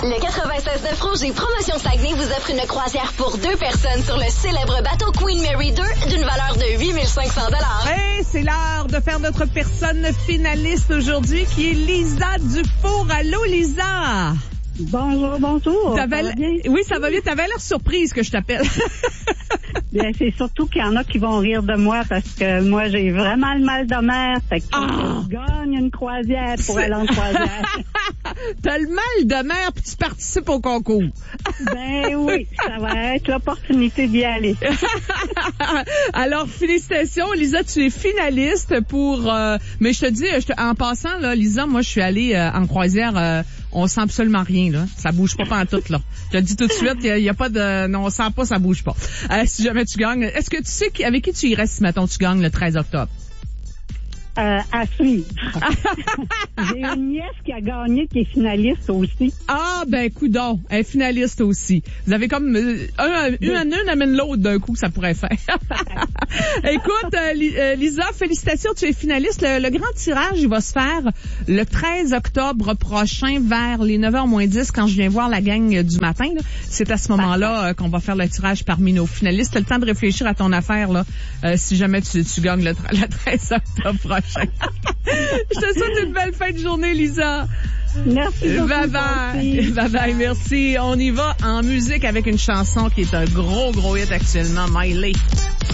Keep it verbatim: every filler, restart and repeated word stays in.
Le quatre-vingt-seize neuf Rouge et Promotion Saguenay vous offre une croisière pour deux personnes sur le célèbre bateau Queen Mary deux d'une valeur de huit mille cinq cents dollars. Hey, c'est l'heure de faire notre personne finaliste aujourd'hui qui est Lisa Dufour. Allô, Lisa? Bonjour, bonjour. Ça va bien? Oui, ça va bien. T'avais l'air surprise que je t'appelle. Bien, c'est surtout qu'il y en a qui vont rire de moi parce que moi, j'ai vraiment le mal de mer. Fait que oh! je gagne une croisière pour aller en croisière. T'as le mal de mer puis tu participes au concours. Ben oui, ça va être l'opportunité d'y aller. Alors, félicitations, Lisa, tu es finaliste pour... Euh, mais je te dis, je te, en passant, là, Lisa, moi, je suis allée euh, en croisière... Euh, on sent absolument rien, là. Ça bouge pas pantoute, là. Je te le dis tout de suite, il y, y a pas de... Non, on sent pas, ça bouge pas. Euh, si jamais tu gagnes... Est-ce que tu sais qui, avec qui tu irais si, mettons, tu gagnes le treize octobre? Euh, à suivre. J'ai une nièce qui a gagné, qui est finaliste aussi. Ah, ben, coudonc, elle est finaliste aussi. Vous avez comme, euh, un, une à une amène l'autre d'un coup, ça pourrait faire. Écoute, euh, Lisa, félicitations, tu es finaliste. Le, le grand tirage, il va se faire le treize octobre prochain vers les neuf heures moins dix quand je viens voir la gang du matin, là. C'est à ce moment-là euh, qu'on va faire le tirage parmi nos finalistes. T'as le temps de réfléchir à ton affaire, là, euh, si jamais tu, tu gagnes le, le treize octobre prochain. Je te souhaite une belle fin de journée, Lisa. Merci beaucoup. Bye bye. Bye bye, merci. On y va en musique avec une chanson qui est un gros, gros hit actuellement, Miley.